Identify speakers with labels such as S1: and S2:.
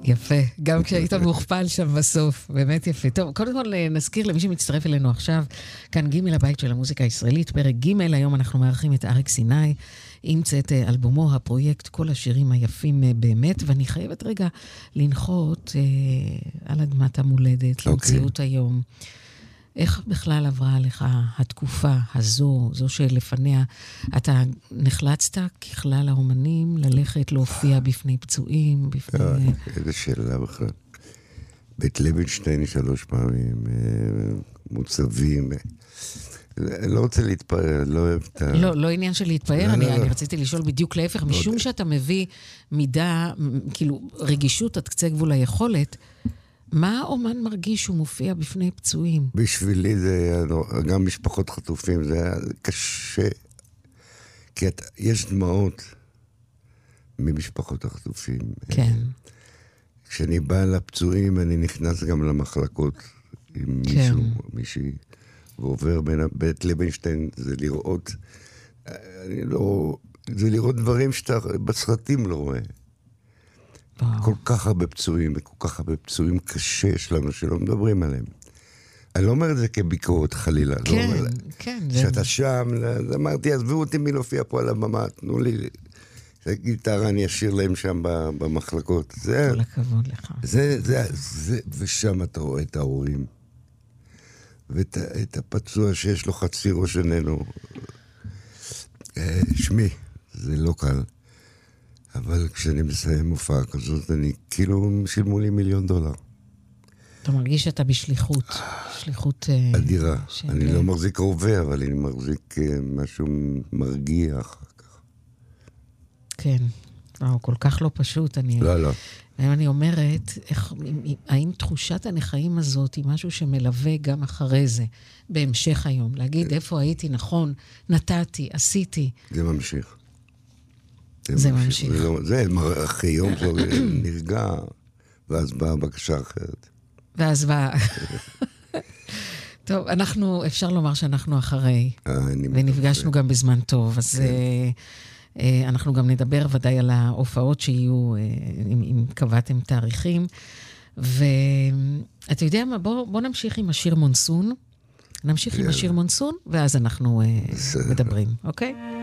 S1: יפה, גם כשהיית מוכפל שם בסוף, באמת יפה. טוב, קודם כל נזכיר למי שמצטרף אלינו עכשיו, כאן ג' הבית של המוזיקה הישראלית, פרק ג', היום אנחנו מארחים את אריק סיני, עם צאת אלבומו, הפרויקט, כל השירים היפים באמת, ואני חייבת רגע לנחות על אדמת המולדת, למציאות היום. איך בכלל עברה לך התקופה הזו, זו שלפניה, אתה נחלצת ככלל האומנים ללכת להופיע בפני פצועים, בפני...
S2: איזה שאלה בכלל. בית לוינשטיין 3 פעמים, מוצבים, אני לא רוצה להתפאר, לא אוהב את ה...
S1: לא עניין של להתפאר, אני רציתי לשאול בדיוק להפך, משום שאתה מביא מידה, כאילו רגישות עד קצה גבול היכולת, מה האומן מרגיש שהוא מופיע בפני פצועים?
S2: בשבילי זה היה, גם משפחות חטופים, זה היה קשה. כי יש דמעות ממשפחות החטופים.
S1: כן.
S2: כשאני בא לפצועים, אני נכנס גם למחלקות עם מישהו, מישהי, ועובר בין בית לוינשטיין, זה לראות, זה לראות דברים שאתה בסרטים לא רואה. כל כך הרבה פצועים, וכל כך הרבה פצועים קשה יש לנו שלא מדברים עליהם. אני לא אומר את זה כביקורת חלילה.
S1: כן, כן.
S2: שאתה שם, אמרתי, עזבו אותי מלהופיע פה על הבמה, תנו לי גיטרה, אני אשאיר להם שם במחלקות.
S1: כל הכבוד לך.
S2: ושם אתה רואה את ההורים, ואת הפצוע שיש לו חצי ראש עינינו. שמי, זה לא קל. אבל כשאני מסיים מופעה כזאת, אני כאילו שילמו לי $1,000,000.
S1: אתה מרגיש שאתה בשליחות. שליחות...
S2: אדירה. אני לא מחזיק רובה, אבל אני מחזיק משהו מרגיע אחר כך.
S1: כן. כל כך לא פשוט.
S2: לא.
S1: אני אומרת, האם תחושת הנכאים הזאת היא משהו שמלווה גם אחרי זה, בהמשך היום? להגיד איפה הייתי, נכון, נתתי, עשיתי.
S2: זה ממשיך.
S1: זה ממשיך.
S2: זה אחרי יום נרגע, ואז באה בקשה אחרת.
S1: ואז באה. טוב, אפשר לומר שאנחנו אחרי, ונפגשנו גם בזמן טוב, אז אנחנו גם נדבר ודאי על ההופעות שיהיו, אם קבעתם תאריכים, ואתה יודע מה, בוא נמשיך עם השיר מונסון, ואז אנחנו מדברים, אוקיי?